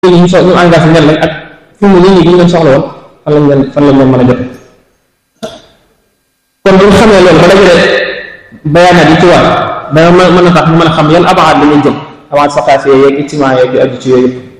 ñu engagé ñan lañ ak fi mu nit ñi bu ñu leen soxla woon fan lañ leen mën a jote. kon bu ñu xamee loolu ba dajale bayaanaat yi ci war dana mën a tax ñu mën a xam yan abaat la ñuy jëm abaat saqaafi yeeg ijtimaa yeeg yu aju ci yooyu yëpp.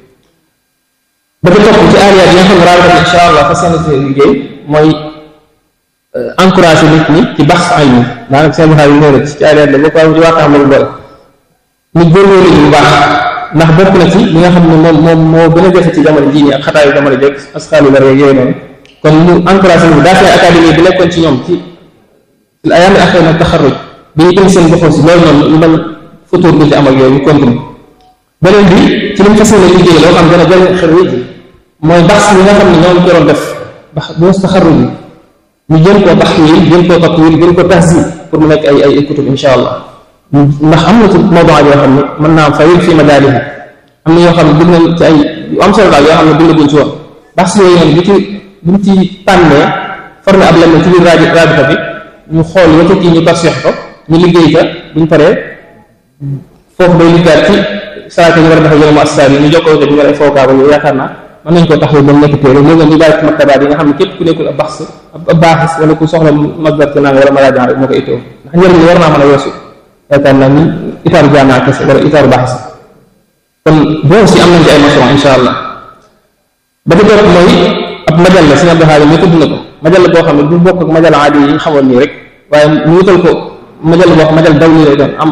ba ci topp ci aaliyaat yi nga xam ne rawatina insha allah fa seen liggéey mooy encouragé nit ñi ci baxs ilmi daanaka seen xaar yu ñëw rek ci aaliyaat la boo ko am ci waxtaan loolu boole ñu góorgóorlu bu baax ndax bokk na ci li nga xam ne moom moo gën a jafe ci jamono jii nii ak xataayu jamono jekk asxaal yu bari yooyu noonu kon ñu encouragé ñu daa fee académie bi nekkoon ci ñoom ci ayaami axee nag taxarruj bi ñu indi seen boppam si loolu noonu lu mel futur bi ci am ak yooyu ñu continue beneen bi ci liñ fas yéene liggéey loo xam gën a jëriñ xel wi mooy baxs yi nga xam ne ñoo ko doon def bu taxarruj yi ñu jëm koo taxwiil jëm koo tatwiil jëm ko tahzib pour mu nekk ay kutub insha allah ndax am na ci mawduwaat yoo xam ne mën naa am fayil fii madaalihi am na yoo xam ne bind nañ ci ay yu am solo daal yoo xam ne bindaguñ ci woon baxs yooyu noonu buñ ci tànnee formé ab lenn ci biir raabita bi ñu xool yëpp kii ñu tasfix ko ñu liggéey ka buñ paree foofu day liggéeyaat ci saa ñu war a defal yeneen mu assaar yi ñu jokkoo ko ñu war a fookaa ba yooyu yaakaar naa mën nañ koo taxaw ba mu nekk téere moo gën di bàyyi ci maktabaat yi nga xam ne képp ku nekkul ab baxs ab baaxis wala ku soxla masdar ci naan wala maraajan rek moo ko ittoo ndax njëriñ li war naa mën a weesu yaakaar naa ni itaaru jaanaa kese wala itaaru baaxis kon boo si am nañ ci ay maçon insha allah ba ci topp mooy ab majal la suñu abdoxaali mi tudd na ko majal la boo xam ne du bokk ak majal aadi yi ñu xamoon nii rek waaye ñu wutal ko majal boo xam majal daw nii lay doon am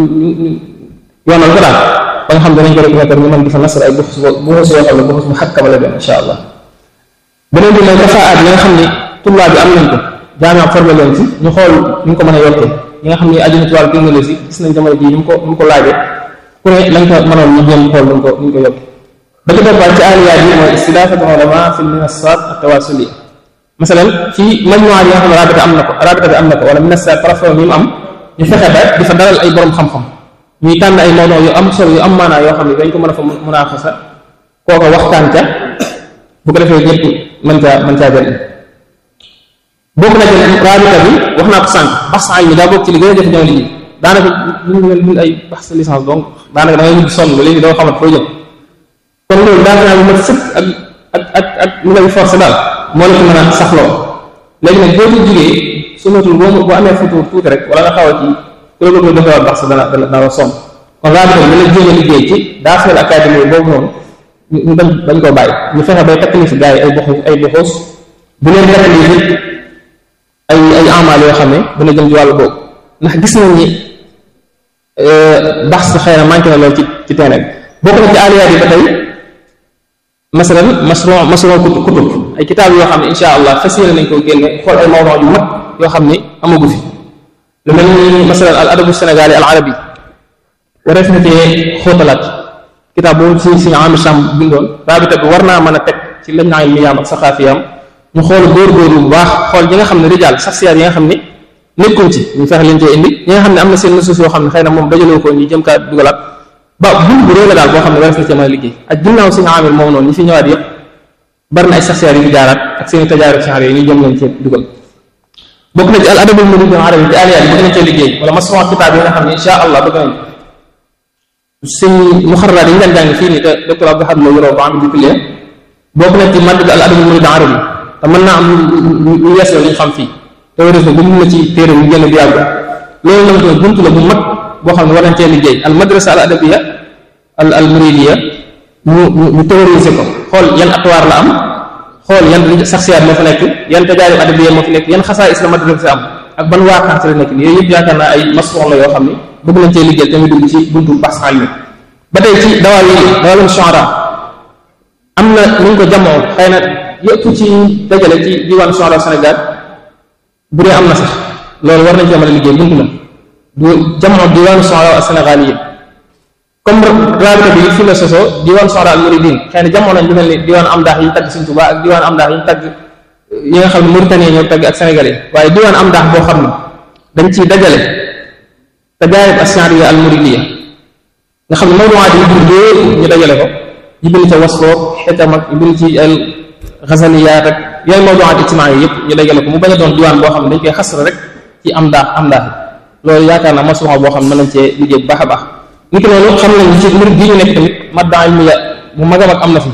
yoonal ko daal ba nga xam ne danañ ko reconnaître ñu mën di fa nasar ay buxus yoo xam ne buxus mu xakkama la doon insha allah beneen bi mooy kafaat yi nga xam ne tullaa bi am nañ ko jaamia formé leen ci ñu xool ñu ko mën a yokkee yi nga xam ne aju na ci wàllu technologie gis nañ jamono ji ñu ko laajee ku ne lañ ko mënoon ñu jéem xool ñu ko yokkee ba ci toppaat ci aaliyaat yi mooy istidaafatu ulama fi minasat at-tawaasuliya masalan ci majmuwaat yi nga xam ne rabita bi am na ko wala minasat plateforme yi mu am ñu fexe ba di fa dalal ay borom xam-xam ñuy tànn ay mawdu yu am solo yu am maanaa yoo xam ne dañ ko mën a fa munaaxasa kooko waxtaan ca bu ko defee ñëpp mën caa jëriñ bokk na ci rabita bi wax naa ko sànq baxs ilmi daa bokk ci li gën a jafe jamono ji daanaka ñu ay baxs licence donc daanaka da ngay mujj sonn ba léegi doo xamat foo jëm kon loolu daanaka bu mat sëkk ak lu lay forcé daal moo la ci mën a saxloo léegi nag boo ko jugee su matul boo amee futur tuuti rek wala nga xaw a ci ku la bëgg a defewaat baxs dana la sonn kon rabita bi dana jéem a liggéey ci daa feel académie boobu noonu ñu bañ koo bàyyi ñu fexe bay takkali si gars yi ay boxoos bu leen takkali nit ay amaal yoo xam ne dana jëm ci wàllu boobu ndax gis nañ ni baxs xëy na manqué na loolu ci terrain bi bokk na ci aaliyaat yi ba tey masalan masron kutub ay kitaab yoo xam ne insha allah fas yéene nañ ko génne xool ay mawdu yu mag yoo xam ne amagu fi lu mel ni masalan al adabu sénégali al arabi wareef na cee xóotalaat kitaab boobu si Amir Sam bindoon rabita bi war naa mën a teg ci lañ naa ilmiyaam ak saxaafiyaam ñu xool góor-góorlu bu baax xool ñi nga xam ne rijaal saxsiyaat yi nga xam ne nekkuñ ci ñu fexe leen cee indi ñi nga xam ne am na seen nusuus yoo xam ne xëy na moom dajaloo ko ñu jëm kaa dugalaat ba bunt bu réy la daal boo xam ne wareef na cee mën a liggéey ak ginnaaw si Amir moom noonu ñi fi ñëwaat yëpp bari na ay saxsiyaat yu fi jaaraat ak seen i tajaarib saxaar yooyu ñu jëm leen cee dugal bokk na ci al adabul murid al arabi ci aliyaat yi bëgg nañ cee liggéey wala masron kitaab yi nga xam ne insha allah bëgg nañ suñ muxarraat yi ñu daan jàng fii nii te docteur Abdou Hadj Lo yoroo ba am di kullee bokk na ci madd al adabul murid al arabi te mën naa am lu yees la ñu xam fii te wéres na bu mun na ci téere yu génn di yàgg loolu nag ko buntu la bu mag boo xam ne war nañ cee liggéey al madrasa al adabiya al muridiya ñu théoriser ko xool yan atwaar la am xool yan saxsiyaat moo fa nekk yan tajaarib adabiya moo fi nekk yan xasaa'is la madrasa am ak ban waaqaa ci la nekk nii yooyu yëpp yaakaar naa ay masron la yoo xam ne bëgg nañ cee liggéey tamit dugg ci buntu baxs ilmi ba tey ci dawaalin shu'ara am na nu ñu ko jamoo xëy na yëpp ci dajale ci diwaan shu'ara Sénégal bu dee am na sax loolu war nañ cee mën a liggéey buntu la du jamoo diwaan shu'ara Sénégal yi comme rabita bi fi la sosoo diwaan shu'ara al muridin xëy na jamoo nañ lu mel ni diwaan am daax yi tagg Sëriñ Tuubaa ak diwaan am daax yi tagg yi nga xam ne Mauritanie ñoo tagg ak Sénégalais waaye diwaan am daax boo xam ne dañ ciy dajale tajaarib as-sha'riyya al-muridiyya nga xam ne mawduwaat yi ñu dajale ko ñu bind ca wasfoo xetam ak ñu bind ci al xasaliyaat ak yooyu mawduwaat ijtimaa yi yëpp ñu dajale ko mu bañ a doon diwaan boo xam ne dañ koy xasra rek ci am daax loolu yaakaar naa masruxa boo xam ne mën nañ cee liggéey bu baax a baax ni ki noonu xam nañ ci murid bi ñu nekk tamit madda ilmiya bu mag a mag am na fi